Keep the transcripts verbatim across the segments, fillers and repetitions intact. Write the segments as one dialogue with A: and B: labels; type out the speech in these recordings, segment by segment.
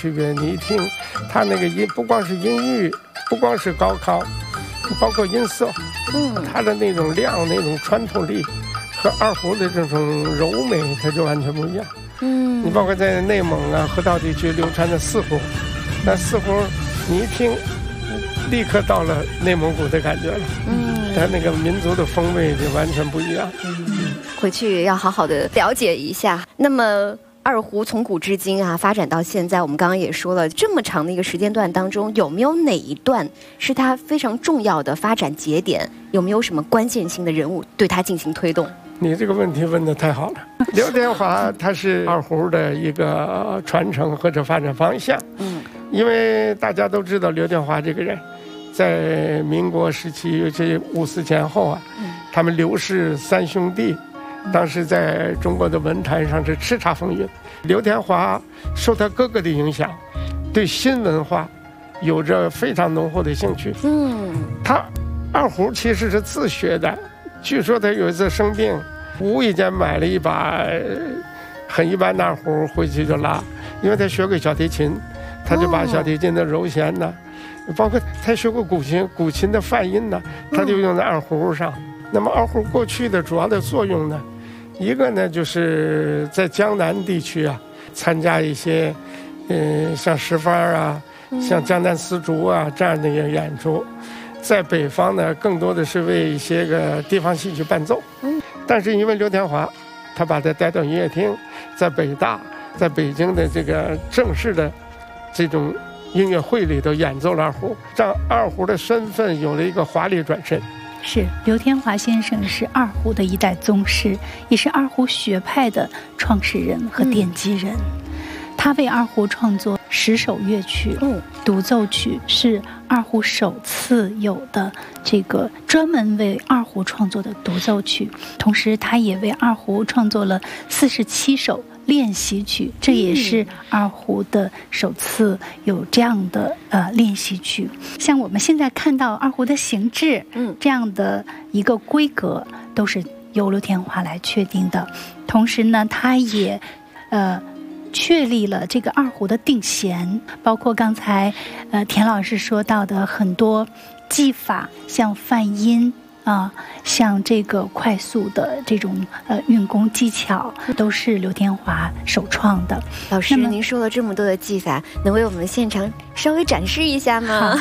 A: 区别。你一听他那个音，不光是音域，不光是高亢，包括音色，嗯，他的那种亮、那种穿透力，和二胡的这种柔美，它就完全不一样。嗯，你包括在内蒙啊、河套地区流传的四胡，那四胡你一听，立刻到了内蒙古的感觉了。嗯，它那个民族的风味就完全不一样。
B: 嗯，回去要好好的了解一下。那么二胡从古至今啊，发展到现在，我们刚刚也说了，这么长的一个时间段当中，有没有哪一段是它非常重要的发展节点？有没有什么关键性的人物对它进行推动？
A: 你这个问题问得太好了。刘天华他是二胡的一个传承或者发展方向。嗯，因为大家都知道刘天华这个人，在民国时期，尤其五四前后啊，他们刘氏三兄弟，当时在中国的文坛上是叱咤风云。刘天华受他哥哥的影响，对新文化有着非常浓厚的兴趣。嗯，他二胡其实是自学的。据说他有一次生病，无意间买了一把很一般的二胡回去就拉，因为他学过小提琴，他就把小提琴的柔弦呢，包括他学过古琴，古琴的泛音呢，他就用在二胡上。那么二胡过去的主要的作用呢，一个呢就是在江南地区啊，参加一些，呃，像十番啊，像江南丝竹啊这样的一个演出。在北方呢，更多的是为一些个地方戏曲伴奏。嗯，但是因为刘天华，他把他带到音乐厅，在北大，在北京的这个正式的这种音乐会里头演奏了二胡，让二胡的身份有了一个华丽转身。
C: 是刘天华先生是二胡的一代宗师，也是二胡学派的创始人和奠基人。嗯，他为二胡创作十首乐曲，嗯，独奏曲是二胡首次有的这个专门为二胡创作的独奏曲，同时他也为二胡创作了四十七首练习曲，这也是二胡的首次有这样的呃练习曲。像我们现在看到二胡的形制，嗯，这样的一个规格都是由刘天华来确定的。同时呢，他也呃。确立了这个二胡的定弦，包括刚才呃田老师说到的很多技法，像泛音啊、呃，像这个快速的这种呃运弓技巧，都是刘天华首创的。
B: 老师，您说了这么多的技法，能为我们现场稍微展示一下吗？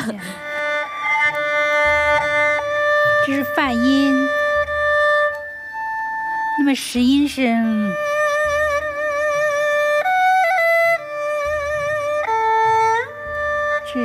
C: 这是泛音，那么实音是。是，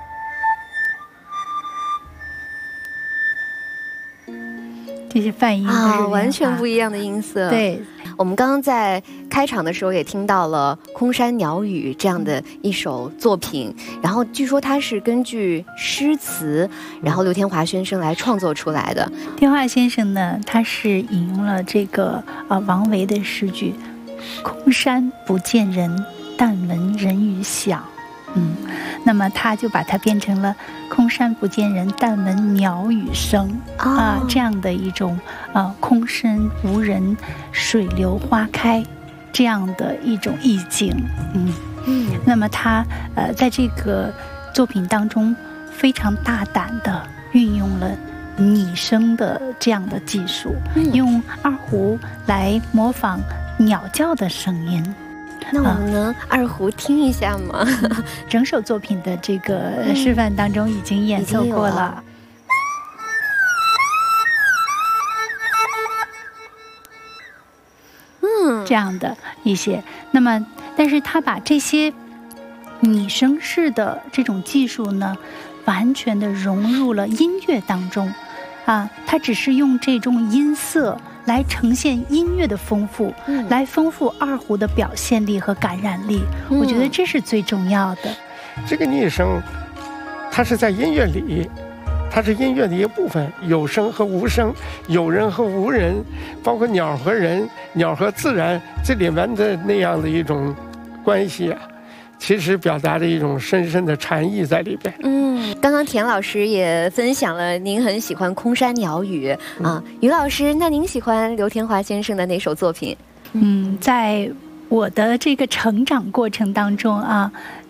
C: 这是泛音
B: 啊，完全不一样的音色。
C: 对，
B: 我们刚刚在开场的时候也听到了《空山鸟语》这样的一首作品，然后据说它是根据诗词，然后刘天华先生来创作出来的。
C: 天华先生呢，他是引用了这个呃王维的诗句：“空山不见人，但闻人语响。”嗯，那么他就把它变成了“空山不见人，但闻鸟语声”啊、呃，这样的一种啊、呃、空深无人，水流花开这样的一种意境。嗯嗯，那么他呃在这个作品当中非常大胆的运用了拟声的这样的技术，嗯、用二胡来模仿鸟叫的声音。
B: 那我们能二胡听一下吗？
C: 整首作品的这个示范当中已经演奏过了。嗯，这样的一些。那么，但是他把这些拟声式的这种技术呢，完全的融入了音乐当中。啊，他只是用这种音色来呈现音乐的丰富，嗯、来丰富二胡的表现力和感染力。嗯、我觉得这是最重要的。
A: 这个拟声，它是在音乐里，它是音乐的一部分，有声和无声，有人和无人，包括鸟和人、鸟和自然，这里面的那样的一种关系啊。其实表达着一种深深的禅意在里边。
B: 嗯，刚刚田老师也分享了您很喜欢《空山鸟语》啊，于老师，那您喜欢刘天华先生的哪首作品？
C: 嗯，在我的这个成长过程当中啊，